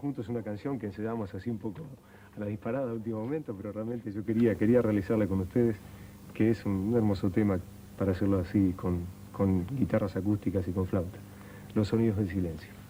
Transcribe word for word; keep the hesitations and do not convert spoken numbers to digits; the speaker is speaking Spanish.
juntos una canción que ensayamos así un poco a la disparada en último momento, pero realmente yo quería, quería realizarla con ustedes, que es un, un hermoso tema para hacerlo así, con, con guitarras acústicas y con flauta. Los sonidos del silencio.